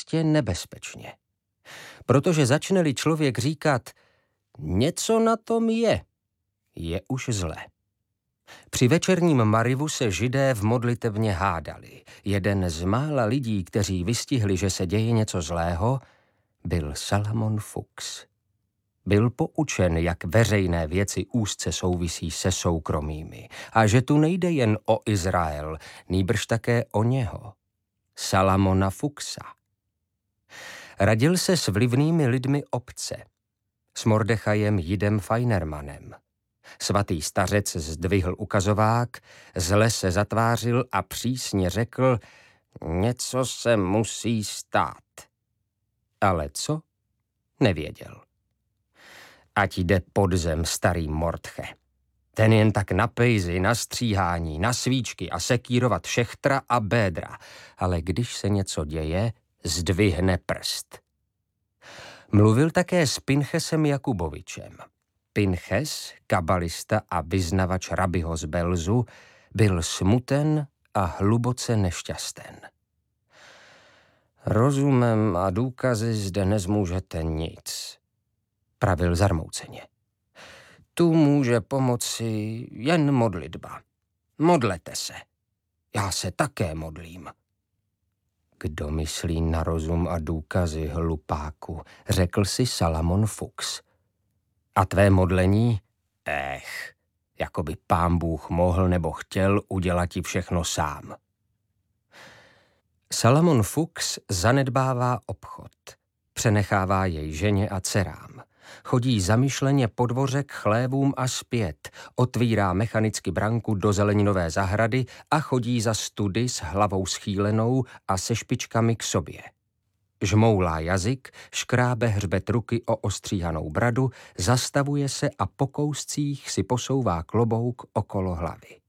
prostě nebezpečně. Protože začne-li člověk říkat, něco na tom je už zlé. Při večerním marivu se Židé v modlitevně hádali. Jeden z mála lidí, kteří vystihli, že se děje něco zlého, byl Salamon Fuchs. Byl poučen, jak veřejné věci úzce souvisí se soukromými a že tu nejde jen o Izrael, nýbrž také o něho, Salamona Fuchsa. Radil se s vlivnými lidmi obce, s Mordechajem Jidem Feinermanem. Svatý stařec zdvihl ukazovák, zle se zatvářil a přísně řekl, něco se musí stát. Ale co? Nevěděl. Ať jde pod zem starý Mordche. Ten jen tak na pejzy, na stříhání, na svíčky a sekírovat šechtra a bédra, ale když se něco děje, zdvihne prst. Mluvil také s Pinchesem Jakubovičem. Pinches, kabalista a vyznavač rabiho z Belzu, byl smuten a hluboce nešťasten. Rozumem a důkazy zde nezmůžete nic, pravil zarmouceně. Tu může pomoci jen modlitba. Modlete se. Já se také modlím. Kdo myslí na rozum a důkazy, hlupáku, řekl si Salamon Fuchs. A tvé modlení? Jako by Pán Bůh mohl nebo chtěl udělat ti všechno sám. Salamon Fuchs zanedbává obchod. Přenechává jej ženě a dcerám. Chodí zamyšleně po dvoře k chlévům a zpět, otvírá mechanicky branku do zeleninové zahrady a chodí za study s hlavou schýlenou a se špičkami k sobě. Žmoulá jazyk, škrábe hřbet ruky o ostříhanou bradu, zastavuje se a po kouscích si posouvá klobouk okolo hlavy.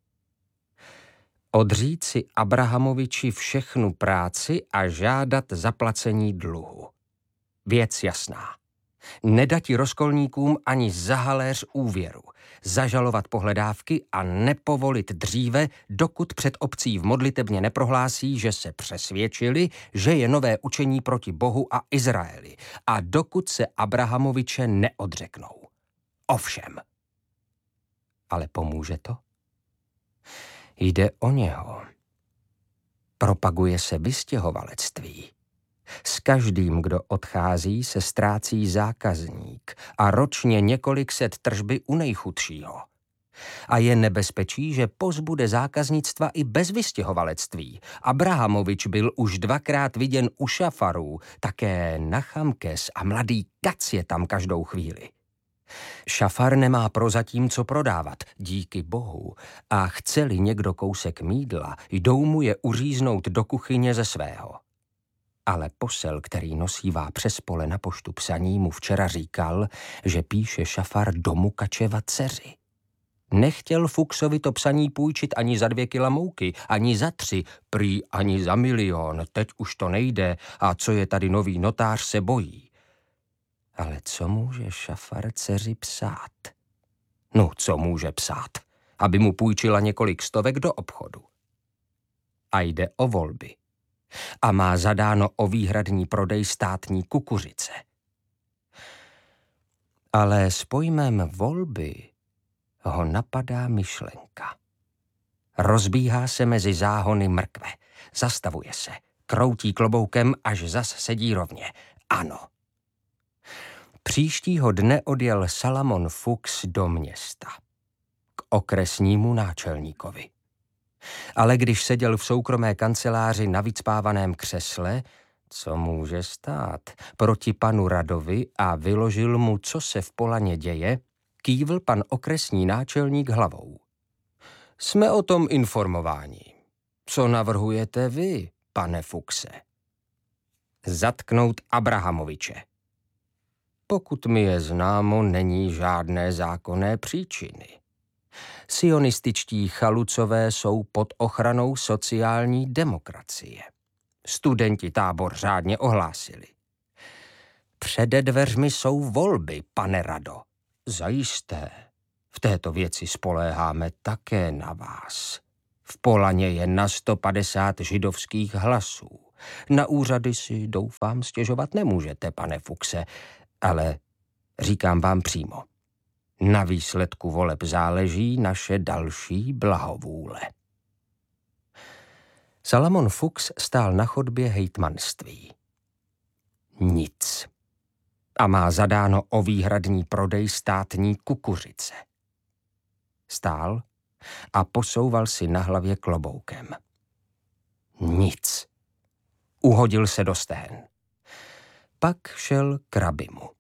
Odřít si Abrahamoviči všechnu práci a žádat zaplacení dluhu. Věc jasná. Nedati rozkolníkům ani za haléř úvěru, zažalovat pohledávky a nepovolit dříve, dokud před obcí v modlitebně neprohlásí, že se přesvědčili, že je nové učení proti Bohu a Izraeli a dokud se Abrahamoviče neodřeknou. Ovšem. Ale pomůže to? Jde o něho. Propaguje se vystěhovalectví. S každým, kdo odchází, se ztrácí zákazník a ročně několik set tržby u nejchudšího. A je nebezpečí, že pozbude zákaznictva i bez vystěhovalectví. Abrahamovič byl už 2krát viděn u Šafarů, také na Chamkes a mladý Kac je tam každou chvíli. Šafar nemá prozatím co prodávat, díky Bohu, a chce-li někdo kousek mýdla, jdou mu je uříznout do kuchyně ze svého. Ale posel, který nosívá přes pole na poštu psaní, mu včera říkal, že píše Šafar do Mukačeva dceři. Nechtěl Fuchsovi to psaní půjčit ani za 2 kila mouky, ani za 3, prý ani za 1 000 000, teď už to nejde a co je tady nový notář, se bojí. Ale co může Šafar dceři psát? No, co může psát? Aby mu půjčila několik stovek do obchodu. A jde o volby. A má zadáno o výhradní prodej státní kukuřice. Ale s pojmem volby ho napadá myšlenka. Rozbíhá se mezi záhony mrkve, zastavuje se, kroutí kloboukem, až zas sedí rovně. Ano. Příštího dne odjel Salamon Fuchs do města. K okresnímu náčelníkovi. Ale když seděl v soukromé kanceláři na vycpávaném křesle, co může stát, proti panu Radovi a vyložil mu, co se v Polaně děje, kývl pan okresní náčelník hlavou. Jsme o tom informováni. Co navrhujete vy, pane Fuchse? Zatknout Abrahamoviče. Pokud mi je známo, není žádné zákonné příčiny. Sionističtí chalucové jsou pod ochranou sociální demokracie. Studenti tábor řádně ohlásili. Přede dveřmi jsou volby, pane Rado. Zajisté. V této věci spoléháme také na vás. V Polaně je na 150 židovských hlasů. Na úřady si, doufám, stěžovat nemůžete, pane Fuchse, ale říkám vám přímo. Na výsledku voleb záleží naše další blahovůle. Salamon Fuchs stál na chodbě hejtmanství. Nic. A má zadáno o výhradní prodej státní kukuřice. Stál a posouval si na hlavě kloboukem. Nic. Uhodil se do stehen. Pak šel k rabimu.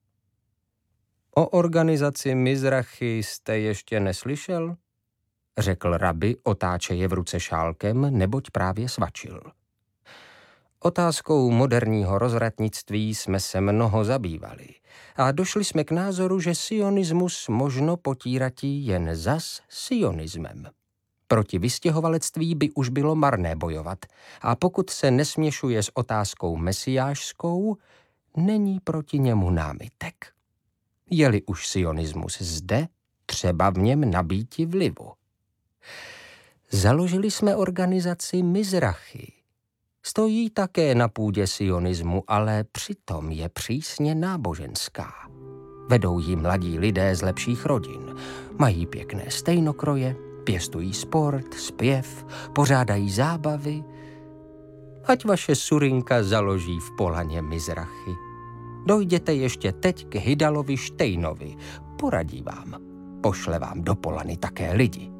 O organizaci Mizrachi jste ještě neslyšel? Řekl rabi, otáčeje v ruce šálkem, neboť právě svačil. Otázkou moderního rozvratnictví jsme se mnoho zabývali a došli jsme k názoru, že sionismus možno potíratí jen zas sionismem. Proti vystěhovalectví by už bylo marné bojovat a pokud se nesměšuje s otázkou mesiášskou, není proti němu námitek. Je-li už sionismus zde, třeba v něm nabýti vlivu. Založili jsme organizaci Mizrachi. Stojí také na půdě sionismu, ale přitom je přísně náboženská. Vedou ji mladí lidé z lepších rodin. Mají pěkné stejnokroje, pěstují sport, zpěv, pořádají zábavy. Ať vaše Surinka založí v Polaně Mizrachi. Dojděte ještě teď k Hidalovi Štejnovi. Poradí vám. Pošle vám do Polany také lidi.